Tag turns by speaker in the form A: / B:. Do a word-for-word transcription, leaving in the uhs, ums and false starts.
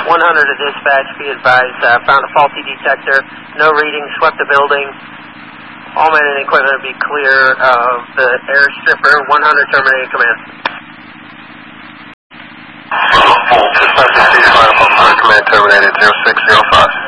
A: one hundred to dispatch, be advised, uh, found a faulty detector, no reading, swept the building. All men and equipment will be clear of the air stripper. one hundred terminated command.
B: Dispatch, command terminated zero six zero five.